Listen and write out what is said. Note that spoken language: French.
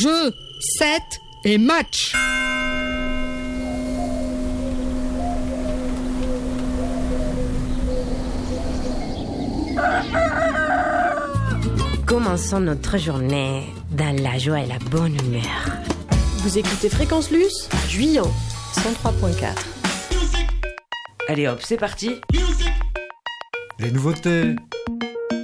Jeu, set et match. Commençons notre journée dans la joie et la bonne humeur. Vous écoutez Fréquence Luce, Juillan, 103.4. Allez hop, c'est parti. Les nouveautés,